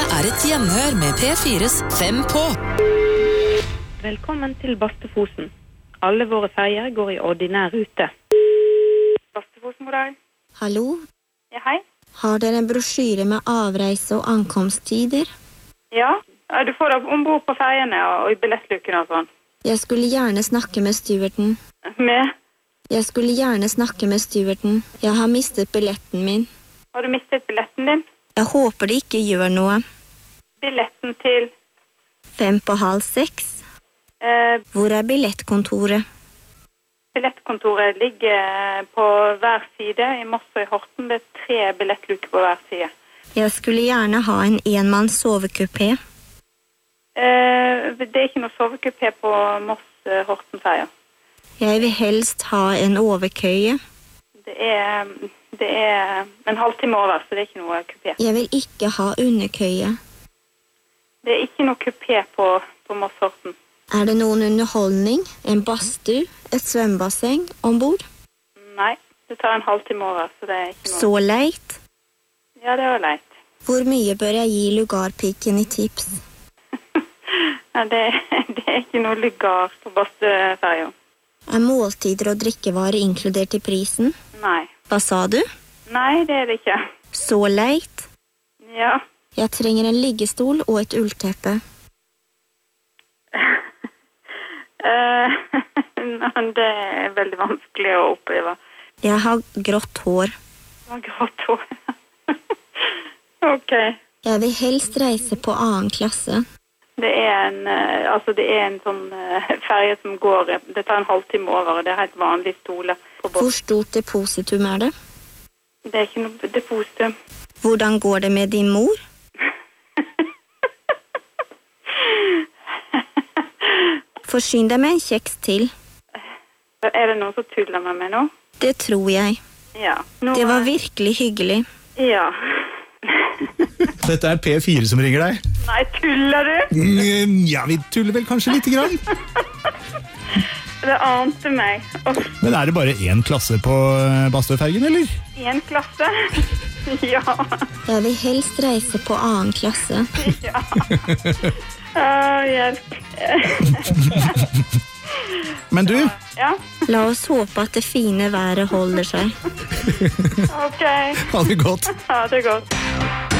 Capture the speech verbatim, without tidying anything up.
er et gjenhør med P fires Fem på. Velkommen til Bastefosen. Alle våre ferger går i ordinær rute. Bastefosen, god dag. Hallo? Ja, hei. Har dere en brosjyre med avreise- og ankomsttider? Ja, du får det ombord på fergene og i billettluken og sånn. Jeg skulle gjerne snakke med stewarden. Med? Jeg skulle gjerne snakke med stewarden. Jeg har mistet billetten min. Har du mistet billetten din? Jeg håper det ikke gjør noe. Billetten til? Fem på halv seks. Eh, Hvor er billettkontoret? Billettkontoret ligger på hver side i Moss og i Horten. Det er tre billettluker på hver side. Jeg skulle gjerne ha en enmanns sovekupé. Eh, det er ikke noe sovekupé på Moss-Horten-ferger. Jeg vil helst ha en overkøye. Det er, det er en halvtime over, så det er ikke noe kupé. Jeg vil ikke ha underkøye. Det er ikke noe kupé på, på Moss-Horten. Er det noen underholdning, en badstue, et svømmebasseng ombord? Nei, det tar en halvtime over, så det er ikke noe... Så leit. Ja, det var leit. Hvor mye bør jeg gi lugarpiken i tips? Ja, det, det er ikke noe lugar på Bastefergen. Er måltider og drikkevarer inkludert i prisen? Nei. Hva sa du? Nei, det er det ikke. Så leit. Ja. Jeg trenger en liggestol og et ullteppe. uh, det er veldig vanskelig å oppleve. Jeg har grått hår. Du har grått hår. Ok. Jeg vil helst reise på annen klasse. Det er en, uh, altså det er en sånn uh, ferge som går, det tar en halvtime over, og det er helt vanlig stole på båt. Hvor stort depositum er det? Det er ikke noe depositum. Hvordan går det med din mor? Forsyn deg med en kjeks til. Er det noen som tuller med meg nå? Det tror jeg. Ja. Nå, Det var virkelig hyggelig. Ja. Dette er P fire som ringer deg. Nei, tuller du? Mm, ja, vi tuller vel kanskje litt grann. Det ante meg. Oh, Men er det bare én klasse på Bastøfergen, eller? en klasse? Ja. Jeg vil helst reise på annen klasse. Ja. Å, hjelp. Men du, Ja, La oss håpe at det fine været holder seg. ok. ha det godt. Ha det godt.